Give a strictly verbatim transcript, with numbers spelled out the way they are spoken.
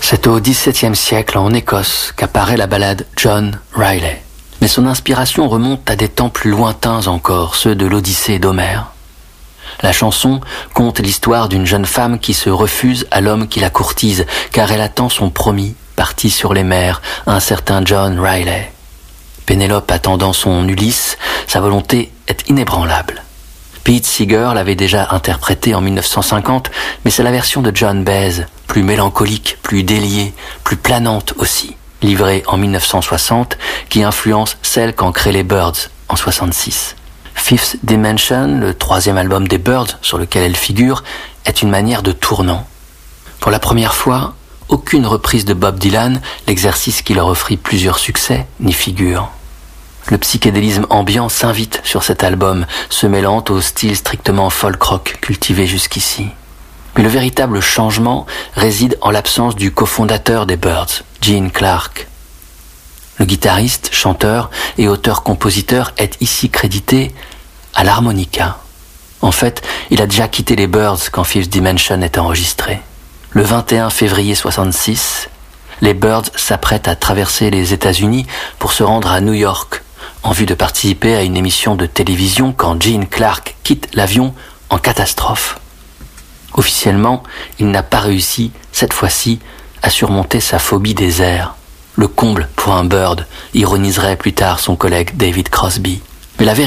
C'est au dix-septième siècle, en Écosse, qu'apparaît la ballade John Riley. Mais son inspiration remonte à des temps plus lointains encore, ceux de l'Odyssée d'Homère. La chanson conte l'histoire d'une jeune femme qui se refuse à l'homme qui la courtise, car elle attend son promis, parti sur les mers, un certain John Riley. Pénélope attendant son Ulysse, sa volonté est inébranlable. Pete Seeger l'avait déjà interprété en mille neuf cent cinquante, mais c'est la version de John Baez, plus mélancolique, plus déliée, plus planante aussi, livrée en mille neuf cent soixante, qui influence celle qu'en créent les Byrds en soixante-six. Fifth Dimension, le troisième album des Byrds sur lequel elle figure, est une manière de tournant. Pour la première fois, aucune reprise de Bob Dylan, l'exercice qui leur offrit plusieurs succès, n'y figure. Le psychédélisme ambiant s'invite sur cet album, se mêlant au style strictement folk-rock cultivé jusqu'ici. Mais le véritable changement réside en l'absence du cofondateur des Byrds, Gene Clark. Le guitariste, chanteur et auteur-compositeur est ici crédité à l'harmonica. En fait, il a déjà quitté les Byrds quand Fifth Dimension est enregistré. Le vingt et un février soixante-six, les Byrds s'apprêtent à traverser les États-Unis pour se rendre à New York, en vue de participer à une émission de télévision quand Gene Clark quitte l'avion en catastrophe. Officiellement, il n'a pas réussi, cette fois-ci, à surmonter sa phobie des airs. Le comble pour un Bird, ironiserait plus tard son collègue David Crosby. Mais la